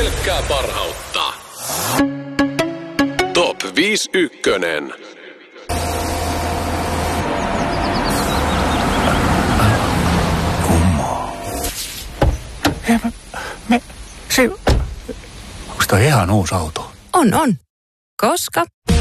pelkkää parhautta. Top 5 ykkönen. Kummaa. Onko toi ihan uusi auto? On. Koska